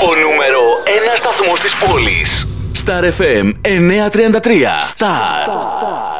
Ο νούμερο 1 σταθμός της πόλης. Star FM 933. Star.